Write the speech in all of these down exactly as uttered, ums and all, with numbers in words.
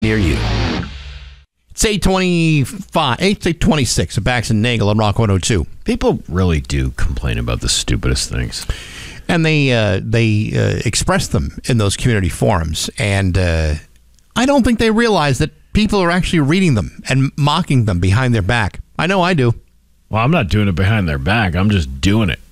near you. It's eight twenty-five, eight twenty-six at Bax and Nagel on Rock one oh two. People really do complain about the stupidest things. And they uh, they uh, express them in those community forums. And uh, I don't think they realize that people are actually reading them and mocking them behind their back. I know I do. Well, I'm not doing it behind their back. I'm just doing it.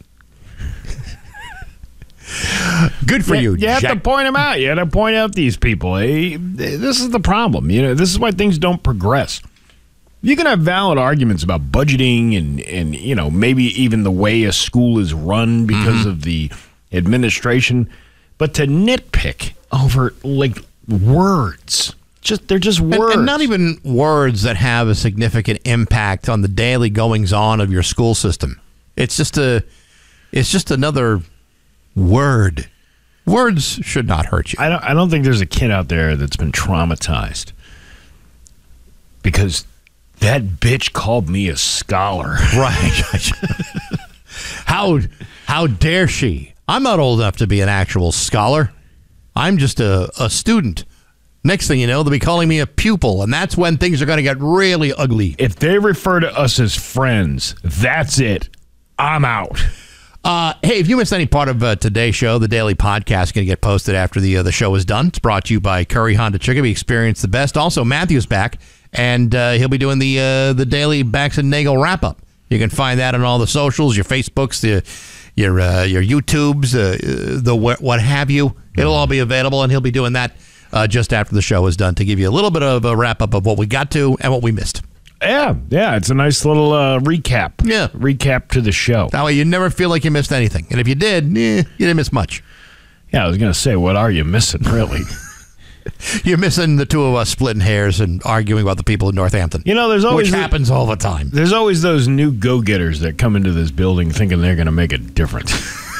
Good for you, You have Jack. to point them out. You have to point out these people. Hey, this is the problem. You know, this is why things don't progress. You can have valid arguments about budgeting and, and you know, maybe even the way a school is run because mm-hmm. of the administration, but to nitpick over like words, just they're just words, and, and not even words that have a significant impact on the daily goings on of your school system. It's just a, it's just another word. Words should not hurt you. I don't. I don't think there's a kid out there that's been traumatized because that bitch called me a scholar. Right. how how dare she? I'm not old enough to be an actual scholar. I'm just a, a student. Next thing you know, they'll be calling me a pupil, and that's when things are going to get really ugly. If they refer to us as friends, that's it. I'm out. Uh, hey, if you missed any part of uh, today's show, the daily podcast is going to get posted after the uh, the show is done. It's brought to you by Curry Honda Chicopee. Experience the best. Also, Matthew's back, and uh, he'll be doing the uh, the daily Bax and Nagel wrap up. You can find that on all the socials, your Facebooks, the your uh, your YouTubes, uh, the what, what have you. It'll all be available, and he'll be doing that uh, just after the show is done to give you a little bit of a wrap up of what we got to and what we missed. Yeah, yeah, it's a nice little uh, recap. Yeah. Recap to the show. That way you never feel like you missed anything. And if you did, eh, you didn't miss much. Yeah, I was going to say, what are you missing, really? You're missing the two of us splitting hairs and arguing about the people in Northampton. You know, there's always... Which happens all the time. There's always those new go-getters that come into this building thinking they're going to make a difference.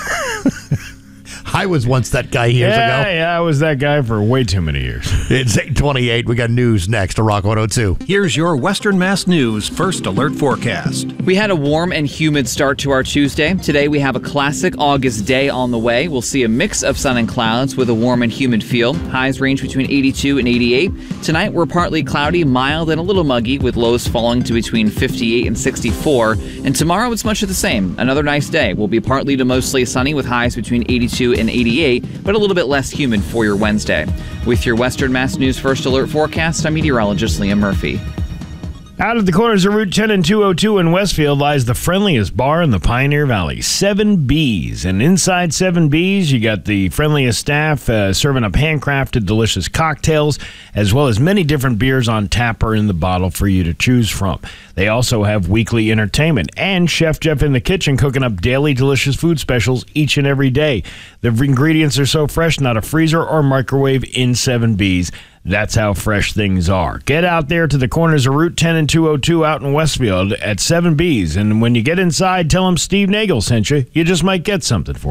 I was once that guy years yeah, ago. Yeah, I was that guy for way too many years. It's eight twenty-eight. We got news next to Rock one oh two. Here's your Western Mass News First Alert Forecast. We had a warm and humid start to our Tuesday. Today we have a classic August day on the way. We'll see a mix of sun and clouds with a warm and humid feel. Highs range between eighty-two and eighty-eight. Tonight we're partly cloudy, mild, and a little muggy with lows falling to between fifty-eight and sixty-four. And tomorrow it's much of the same. Another nice day. We'll be partly to mostly sunny with highs between eighty-two and eighty-eight, but a little bit less humid for your Wednesday. With your Western Mass News First Alert Forecast, I'm meteorologist Liam Murphy. Out at the corners of Route ten and two oh two in Westfield lies the friendliest bar in the Pioneer Valley, seven B's. And inside seven B's, you got the friendliest staff uh, serving up handcrafted, delicious cocktails, as well as many different beers on tap or in the bottle for you to choose from. They also have weekly entertainment and Chef Jeff in the kitchen cooking up daily delicious food specials each and every day. The ingredients are so fresh, not a freezer or microwave in seven B's. That's how fresh things are. Get out there to the corners of Route ten and two oh two out in Westfield at seven B's. And when you get inside, tell them Steve Nagel sent you. You just might get something for